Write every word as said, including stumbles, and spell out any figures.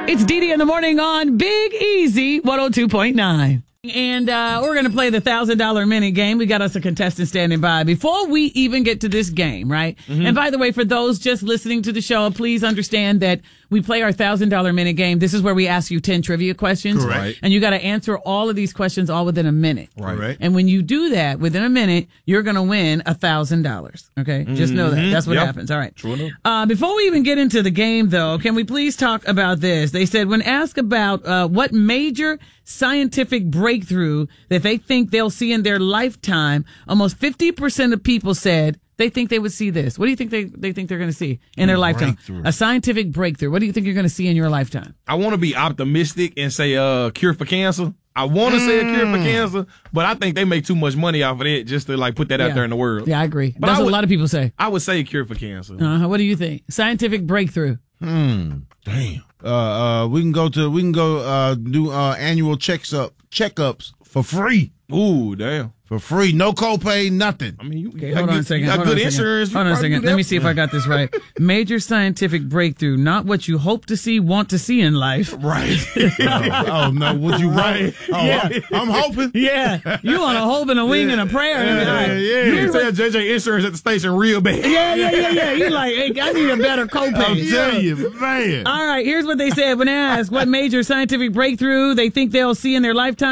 It's Dee Dee in the morning on Big Easy one oh two point nine. And uh, we're going to play the one thousand dollars minute game. We got us a contestant standing by. Before we even get to this game, right? Mm-hmm. And by the way, for those just listening to the show, please understand that we play our one thousand dollars minute game. This is where we ask you ten trivia questions. Correct. And you got to answer all of these questions all within a minute. Right. And when you do that within a minute, you're going to win one thousand dollars. Okay? Mm-hmm. Just know that. That's what yep. happens. All right. True enough. Uh, before we even get into the game, though, can we please talk about this? They said when asked about uh, what major scientific breakthrough that they think they'll see in their lifetime, almost fifty percent of people said they think they would see this. What do you think they, they think they're going to see in their lifetime? A scientific breakthrough. What do you think you're going to see in your lifetime? I want to be optimistic and say uh cure for cancer. I want to mm. say a cure for cancer, but I think they make too much money off of it just to like put that yeah. out there in the world. Yeah, I agree. But That's I what would, a lot of people say. I would say a cure for cancer. Uh-huh. What do you think? Scientific breakthrough. Hmm. Damn. Uh, uh, we can go to we can go uh do uh annual checks up checkups for free. Ooh, damn. For free, no copay, nothing. I mean, you, okay, you hold got on good, a second. You got hold good on insurance. Hold on a second. Let me see if I got this right. Major scientific breakthrough, not what you hope to see, want to see in life. Right. oh, oh, no, would you right? Oh, yeah. I'm, I'm hoping. Yeah. You want a hope and a wing yeah. and a prayer. Yeah, right. yeah. You tell J J Insurance at the station real bad. Yeah, yeah, yeah, yeah. You like, hey, I need a better copay. I'm telling you, man. All right, here's what they said when asked what major scientific breakthrough they think they'll see in their lifetime.